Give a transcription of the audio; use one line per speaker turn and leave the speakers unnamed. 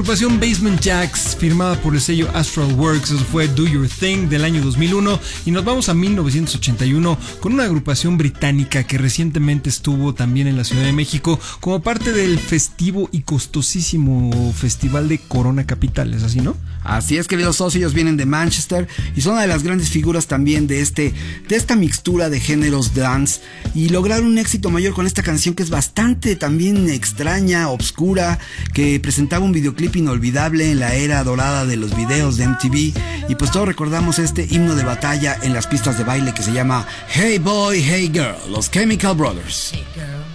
agrupación Basement Jaxx, firmada por el sello Astral Works. Eso fue Do Your Thing del año 2001. Y nos vamos a 1981 con una agrupación británica que recientemente estuvo también en la Ciudad de México como parte del festivo y costosísimo festival de Corona Capital. ¿Es así, no?
Así es, queridos socios, ellos vienen de Manchester y son una de las grandes figuras también de esta mixtura de géneros dance, y lograron un éxito mayor con esta canción que es bastante también extraña, obscura, que presentaba un videoclip inolvidable en la era dorada de los videos de MTV, y pues todos recordamos este himno de batalla en las pistas de baile que se llama Hey Boy, Hey Girl, los Chemical Brothers.
Hey girl,